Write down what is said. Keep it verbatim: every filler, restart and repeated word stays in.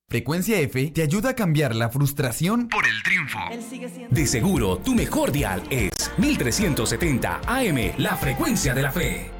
Frecuencia F te ayuda a cambiar la frustración por el triunfo. De seguro, tu mejor dial es mil trescientos setenta A M, la frecuencia de la fe.